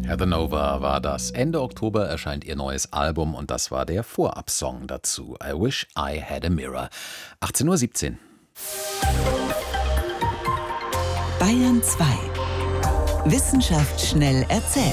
Heather Nova war das. Ende Oktober erscheint ihr neues Album und das war der Vorabsong dazu. I Wish I Had a Mirror. 18:17 Uhr. Bayern 2. Wissenschaft schnell erzählt.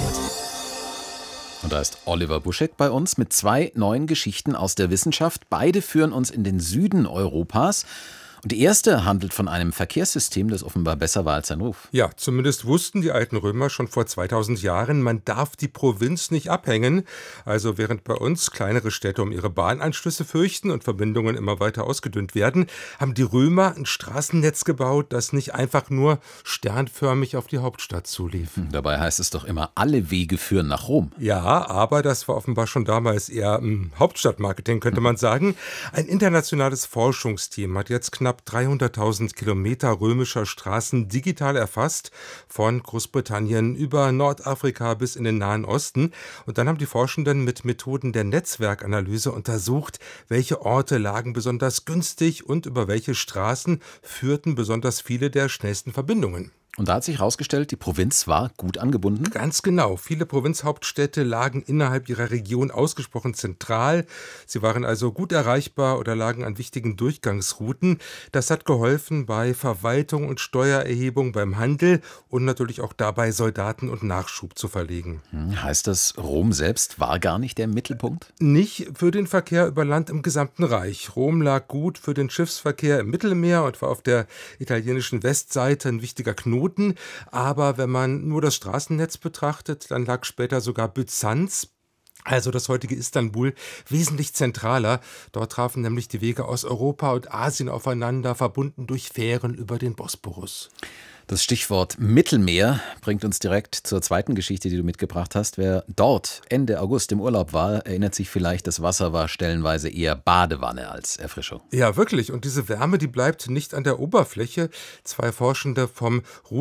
Und da ist Oliver Buschek bei uns mit 2 neuen Geschichten aus der Wissenschaft. Beide führen uns in den Süden Europas. Und die erste handelt von einem Verkehrssystem, das offenbar besser war als sein Ruf. Ja, zumindest wussten die alten Römer schon vor 2000 Jahren, man darf die Provinz nicht abhängen. Also während bei uns kleinere Städte um ihre Bahnanschlüsse fürchten und Verbindungen immer weiter ausgedünnt werden, haben die Römer ein Straßennetz gebaut, das nicht einfach nur sternförmig auf die Hauptstadt zulief. Dabei heißt es doch immer, alle Wege führen nach Rom. Ja, aber das war offenbar schon damals eher Hauptstadtmarketing, könnte man sagen. Ein internationales Forschungsteam hat jetzt knapp 300.000 Kilometer römischer Straßen digital erfasst, von Großbritannien über Nordafrika bis in den Nahen Osten. Und dann haben die Forschenden mit Methoden der Netzwerkanalyse untersucht, welche Orte lagen besonders günstig und über welche Straßen führten besonders viele der schnellsten Verbindungen. Und da hat sich herausgestellt, die Provinz war gut angebunden. Ganz genau. Viele Provinzhauptstädte lagen innerhalb ihrer Region ausgesprochen zentral. Sie waren also gut erreichbar oder lagen an wichtigen Durchgangsrouten. Das hat geholfen bei Verwaltung und Steuererhebung, beim Handel und natürlich auch dabei, Soldaten und Nachschub zu verlegen. Heißt das, Rom selbst war gar nicht der Mittelpunkt? Nicht für den Verkehr über Land im gesamten Reich. Rom lag gut für den Schiffsverkehr im Mittelmeer und war auf der italienischen Westseite ein wichtiger Knoten. Aber wenn man nur das Straßennetz betrachtet, dann lag später sogar Byzanz, also das heutige Istanbul, wesentlich zentraler. Dort trafen nämlich die Wege aus Europa und Asien aufeinander, verbunden durch Fähren über den Bosporus. Das Stichwort Mittelmeer bringt uns direkt zur zweiten Geschichte, die du mitgebracht hast. Wer dort Ende August im Urlaub war, erinnert sich vielleicht, das Wasser war stellenweise eher Badewanne als Erfrischung. Ja, wirklich. Und diese Wärme, die bleibt nicht an der Oberfläche. 2 Forschende vom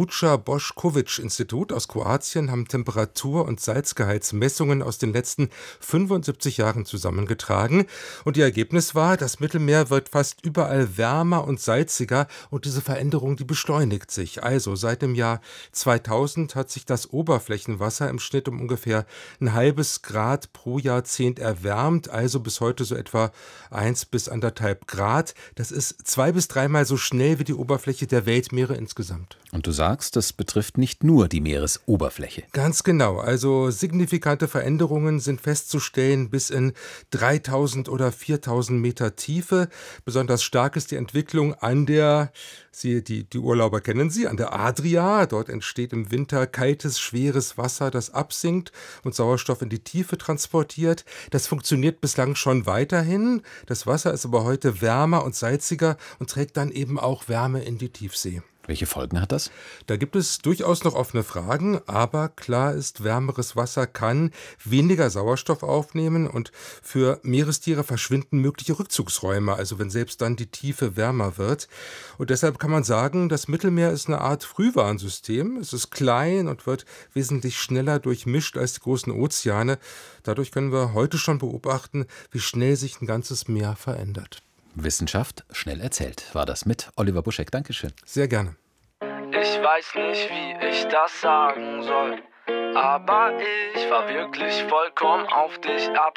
Ruđer-Bošković-Institut aus Kroatien haben Temperatur- und Salzgehaltsmessungen aus den letzten 75 Jahren zusammengetragen. Und ihr Ergebnis war, das Mittelmeer wird fast überall wärmer und salziger und diese Veränderung, die beschleunigt sich. Also seit dem Jahr 2000 hat sich das Oberflächenwasser im Schnitt um ungefähr ein halbes Grad pro Jahrzehnt erwärmt, also bis heute so etwa 1 bis 1,5 Grad. Das ist 2- bis 3-mal so schnell wie die Oberfläche der Weltmeere insgesamt. Und du sagst, das betrifft nicht nur die Meeresoberfläche. Ganz genau, also signifikante Veränderungen sind festzustellen bis in 3000 oder 4000 Meter Tiefe. Besonders stark ist die Entwicklung an der, die Urlauber kennen sie, an der Adria. Dort entsteht im Winter kaltes, schweres Wasser, das absinkt und Sauerstoff in die Tiefe transportiert. Das funktioniert bislang schon weiterhin. Das Wasser ist aber heute wärmer und salziger und trägt dann eben auch Wärme in die Tiefsee. Welche Folgen hat das? Da gibt es durchaus noch offene Fragen, aber klar ist, wärmeres Wasser kann weniger Sauerstoff aufnehmen und für Meerestiere verschwinden mögliche Rückzugsräume, also wenn selbst dann die Tiefe wärmer wird. Und deshalb kann man sagen, das Mittelmeer ist eine Art Frühwarnsystem. Es ist klein und wird wesentlich schneller durchmischt als die großen Ozeane. Dadurch können wir heute schon beobachten, wie schnell sich ein ganzes Meer verändert. Wissenschaft schnell erzählt. War das mit Oliver Buschek. Dankeschön. Sehr gerne. Ich weiß nicht, wie ich das sagen soll, aber ich war wirklich vollkommen auf dich ab.